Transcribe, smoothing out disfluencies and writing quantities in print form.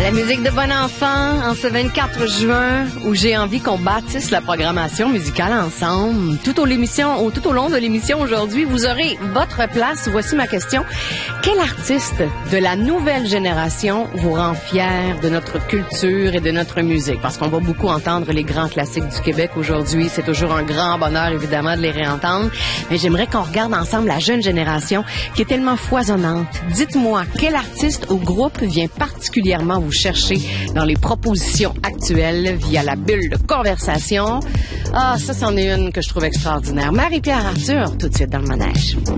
La musique de bon enfant en ce 24 juin où j'ai envie qu'on bâtisse la programmation musicale ensemble. Tout au long de l'émission aujourd'hui, vous aurez votre place. Voici ma question. Quel artiste de la nouvelle génération vous rend fier de notre culture et de notre musique? Parce qu'on va beaucoup entendre les grands classiques du Québec aujourd'hui. C'est toujours un grand bonheur, évidemment, de les réentendre. Mais j'aimerais qu'on regarde ensemble la jeune génération qui est tellement foisonnante. Dites-moi, quel artiste ou groupe vient particulièrement vous chercher dans les propositions actuelles via la bulle de conversation? Ah, ça, c'en est une que je trouve extraordinaire. Marie-Pierre Arthur, tout de suite dans le manège.